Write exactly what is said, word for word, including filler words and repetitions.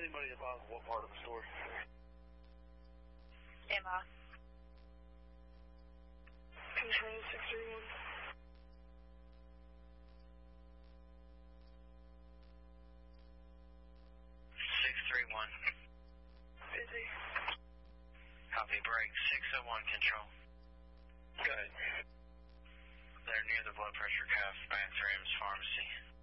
Anybody advise what part of the store? Emma. Control six three one. six three one. Busy. Copy, break. six oh one, control. Good. They're near the blood pressure cuff by Ames Pharmacy.